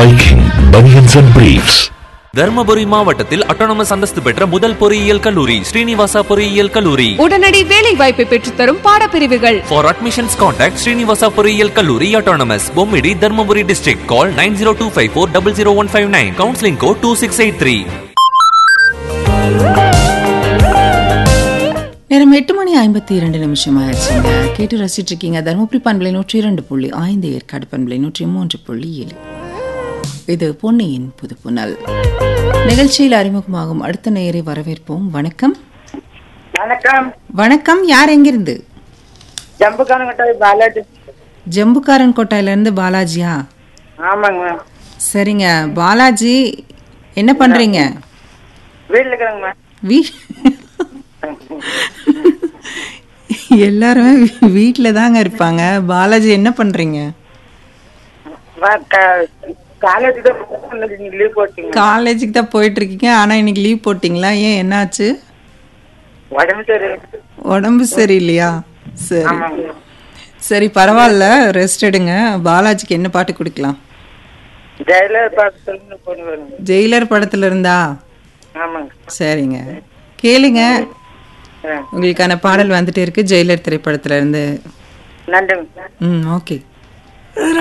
Viking Bunions and Briefs. Dharmapuri மாவட்டத்தில் autonomous அந்தஸ்து பெற்ற முதல் பொறியியல் கல்லூரி ஸ்ரீனிவாசா பொறியியல் கல்லூரி. உடனடி வேலை வாய்ப்பை பெற்றுத்தரும் பாடப்பிரிவுகள். For admissions contact ஸ்ரீனிவாசா பொறியியல் கல்லூரி autonomous Bommidi Dharmapuri district. Call 9025400159. Counseling code 2683. நேரம் 8:52 ஆயிடுச்சுங்க. கேட்டு ரசிட்டு இருக்கீங்க தருமபுரி பண்பலை 102.5, ஏற்காடு பண்பலை 103.7. இது பொன்னியின் புதுப்புணல் நிகழ்ச்சியில் அறிமுகமாகும் அடுத்த நேயரை வரவேற்போம். வணக்கம். வணக்கம். வணக்கம். யார் எங்கிருந்து? ஜம்புக்காரன் கோட்டை பாலாஜி. ஜம்புக்காரன் கோட்டையில இருந்து பாலாஜியா? ஆமாங்க. சரிங்க பாலாஜி, என்ன பண்றீங்க? வீட்டில் இருக்கிறேங்க. எல்லாருமே வீட்டுல தாங்க இருப்பாங்க. பாலாஜி என்ன பண்றீங்க? காலேஜுக்கு தான் போயிட்டு இருக்கீங்க. ஆனா இன்னைக்கு லீவ் போட்டீங்களா? ஏன், என்னாச்சு? உடம்பு சரியில்லையா? சரி சரி, பரவாயில்ல, ரெஸ்ட் எடுங்க. பாலாஜிக்கு என்ன பாட்டு கொடுக்கலாம்? ஜெயிலர் படத்துல இருந்தா? சரிங்க, கேளுங்க. உங்களுக்கான பாடல் வந்துட்டே இருக்கு, ஜெயிலர் திரைப்படத்துல இருந்து. நன்றி. ஓகே.